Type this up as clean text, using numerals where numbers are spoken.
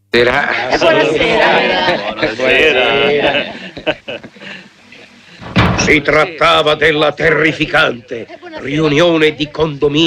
Buonasera. Buonasera. Si trattava della terrificante riunione di condominio